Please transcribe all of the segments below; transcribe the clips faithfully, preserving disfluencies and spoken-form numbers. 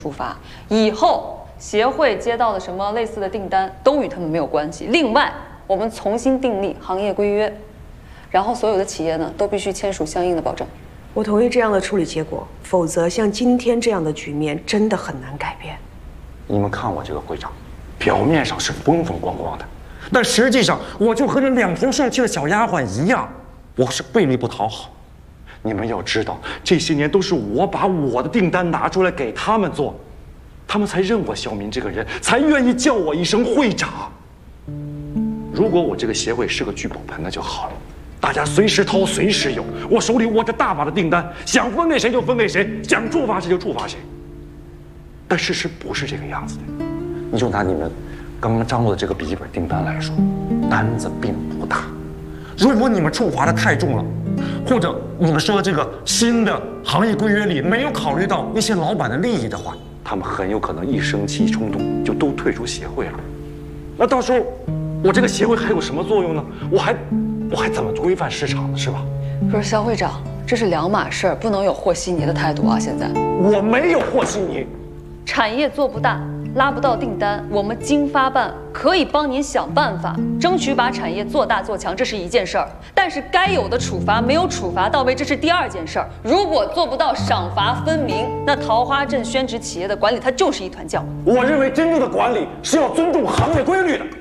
处罚，以后协会接到的什么类似的订单都与他们没有关系。另外，我们重新订立行业规约，然后所有的企业呢都必须签署相应的保证。 我同意这样的处理结果，否则像今天这样的局面真的很难改变。 你们看我这个会长，表面上是风风光光的，但实际上我就和那两头受气的小丫鬟一样，我是费力不讨好。 你们要知道，这些年都是我把我的订单拿出来给他们做，他们才认我小民这个人，才愿意叫我一声会长。如果我这个协会是个聚宝盆，那就好了，大家随时掏，随时有，我手里握着大把的订单，想分给谁就分给谁，想处罚谁就处罚谁。但事实不是这个样子的。你就拿你们刚刚张罗的这个笔记本订单来说，单子并不大。如果你们处罚的太重了， 或者你们说这个新的行业规约里没有考虑到那些老板的利益的话，他们很有可能一生气一冲动就都退出协会了。那到时候我这个协会还有什么作用呢？我还我还怎么规范市场呢？是吧？ 不是肖会长，这是两码事儿，不能有和稀泥的态度啊！现在我没有和稀泥， 产业做不大。 拉不到订单，我们经发办可以帮您想办法，争取把产业做大做强，这是一件事儿。但是该有的处罚没有处罚到位，这是第二件事儿。如果做不到赏罚分明，那桃花镇宣纸企业的管理它就是一团浆。 我认为真正的管理是要尊重行业规律的。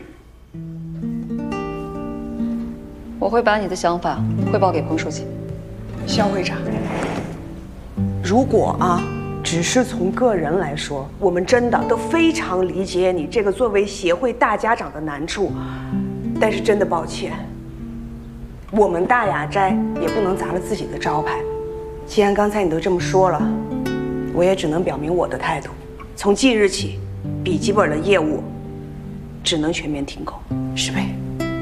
我会把你的想法汇报给彭书记。 肖会长，如果啊。 只是从个人来说，我们真的都非常理解你这个作为协会大家长的难处，但是真的抱歉，我们大雅斋也不能砸了自己的招牌。既然刚才你都这么说了，我也只能表明我的态度。从即日起，笔记本的业务只能全面停工。石佩。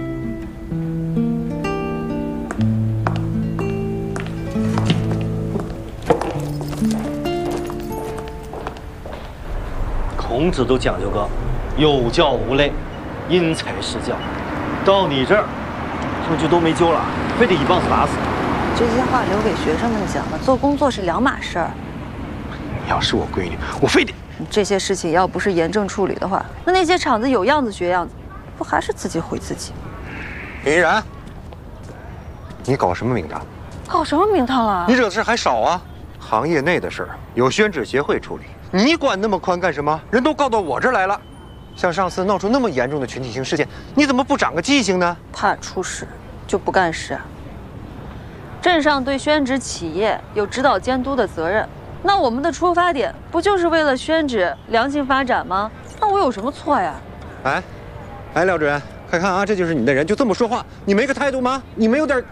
孔子都讲究个有教无类，因材施教。到你这儿，他们就都没救了，非得一棒子打死。 这些话留给学生们讲吧，做工作是两码事儿。 你要是我闺女，我非得…… 这些事情要不是严正处理的话，那那些厂子有样子学样子，不还是自己毁自己？ 林依然，你搞什么名堂？ 搞什么名堂了？ 你惹的事还少啊！行业内的事儿有宣纸协会处理。 你管那么宽干什么？人都告到我这儿来了，像上次闹出那么严重的群体性事件，你怎么不长个记性呢？ 怕出事就不干事啊。镇上对宣纸企业有指导监督的责任，那我们的出发点不就是为了宣纸良性发展吗？那我有什么错呀？ 哎，哎，廖主任，快看啊，这就是你的人，就这么说话，你没个态度吗？你没有点……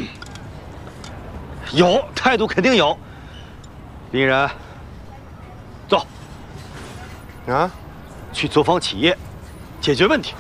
有态度肯定有。林然。 走， 啊， 去走访企业，解决问题。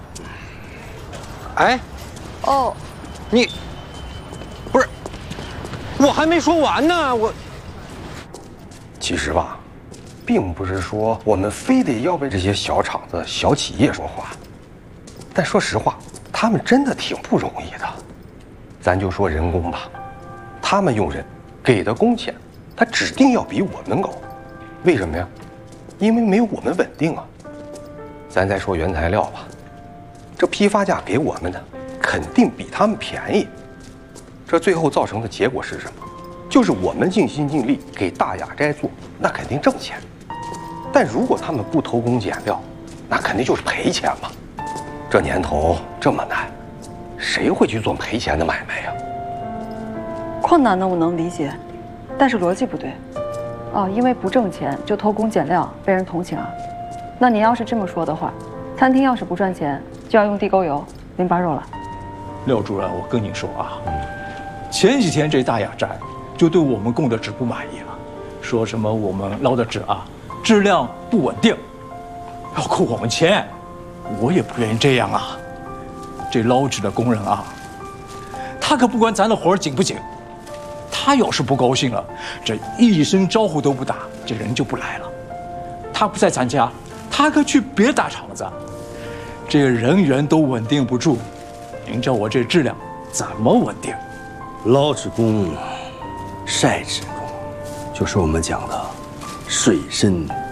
哎， 哦， 你不是，我还没说完呢，我。 其实吧，并不是说我们非得要为这些小厂子、小企业说话，但说实话，他们真的挺不容易的。咱就说人工吧，他们用人给的工钱，他指定要比我们高。 为什么呀？因为没有我们稳定啊。咱再说原材料吧，这批发价给我们的肯定比他们便宜。这最后造成的结果是什么？就是我们尽心尽力给大雅斋做，那肯定挣钱。但如果他们不偷工减料，那肯定就是赔钱嘛。这年头这么难，谁会去做赔钱的买卖呀？ 困难呢，我能理解，但是逻辑不对。 哦，因为不挣钱就偷工减料，被人同情啊？那你要是这么说的话，餐厅要是不赚钱，就要用地沟油淋巴肉了。 廖主任，我跟你说啊，前几天这大雅斋就对我们供的纸不满意了，说什么我们捞的纸啊质量不稳定，要扣我们钱。我也不愿意这样啊。这捞纸的工人啊，他可不管咱的活儿紧不紧。 他要是不高兴了，这一声招呼都不打，这人就不来了。他不在咱家，他可去别的大厂子，这个人员都稳定不住。您叫我这质量怎么稳定？ 捞纸工、晒纸工，就是我们讲的水深